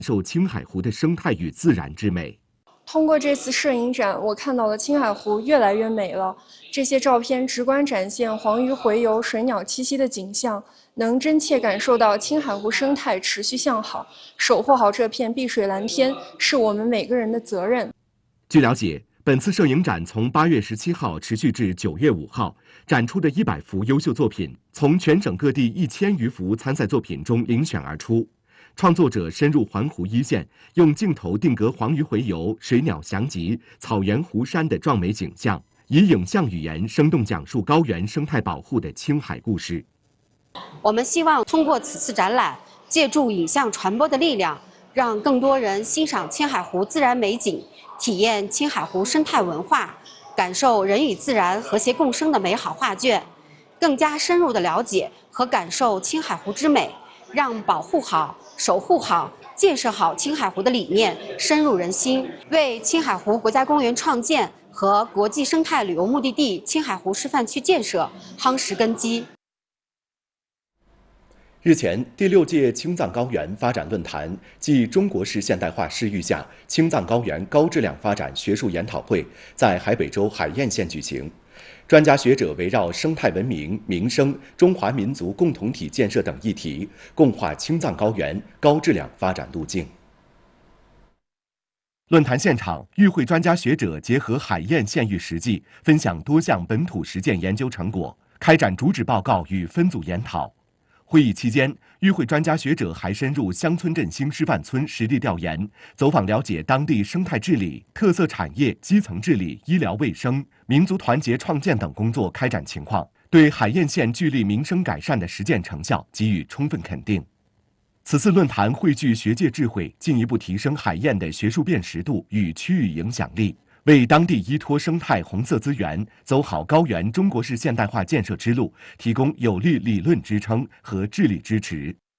受青海湖的生态与自然之美。 通过这次摄影展，我看到了青海湖越来越美了。这些照片直观展现黄鱼洄游、水鸟栖息的景象，能真切感受到青海湖生态持续向好。守护好这片碧水蓝天，是我们每个人的责任。 据了解，本次摄影展从8月17号持续至9月5号，展出的100幅优秀作品，从全省各地1000余幅参赛作品中遴选而出。创作者深入环湖一线，用镜头定格黄鱼洄游、水鸟翔集、草原湖山的壮美景象，以影像语言生动讲述高原生态保护的青海故事。 我们希望通过此次展览，借助影像传播的力量，让更多人欣赏青海湖自然美景，体验青海湖生态文化，感受人与自然和谐共生的美好画卷，更加深入地了解和感受青海湖之美，让保护好、守护好、建设好青海湖的理念深入人心，为青海湖国家公园创建和国际生态旅游目的地青海湖示范区建设夯实根基。 日前，第6届青藏高原发展论坛暨中国式现代化视域下青藏高原高质量发展学术研讨会在海北州海晏县举行。专家学者围绕生态文明、民生、中华民族共同体建设等议题，共话青藏高原高质量发展路径。论坛现场，与会专家学者结合海晏县域实际，分享多项本土实践研究成果，开展主旨报告与分组研讨。会议期间，与会专家学者还深入乡村振兴示范村实地调研，走访了解当地生态治理、特色产业、基层治理、医疗卫生、民族团结创建等工作开展情况，对海晏县聚力民生改善的实践成效给予充分肯定。此次论坛汇聚学界智慧，进一步提升海晏的学术辨识度与区域影响力，为当地依托生态红色资源，走好高原中国式现代化建设之路提供有力理论支撑和智力支持。